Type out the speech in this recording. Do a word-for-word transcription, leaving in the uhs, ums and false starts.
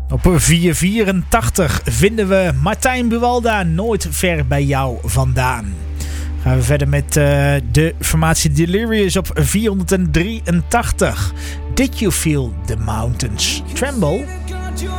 Op vier vierentachtig vinden we Martijn Buwalda, Nooit ver bij jou vandaan. Gaan we verder met uh, de formatie Delirious op vierhonderddrieëntachtig. Did you feel the mountains tremble?